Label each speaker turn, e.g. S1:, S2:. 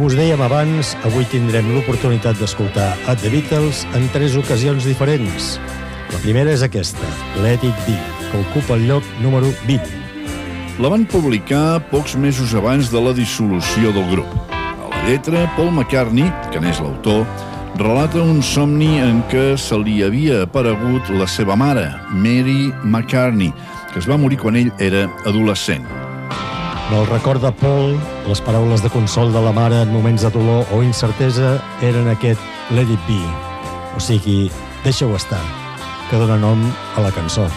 S1: us dèiem abans, avui tindrem l'oportunitat d'escoltar The Beatles en 3 ocasions diferents. La primera és aquesta, Let It Be, que ocupa el lloc número 20.
S2: La van publicar pocs mesos abans de la dissolució del grup. A la lletra, Paul McCartney, que n'és l'autor, relata un somni en què se li havia aparegut la seva mare, Mary McCartney, que es va morir quan ell era adolescent.
S1: Del record de Paul, les paraules de consol de la mare en moments de dolor o incertesa eren aquest Let It Be, o sigui, deixa-ho estar, que dona nom a la cançó.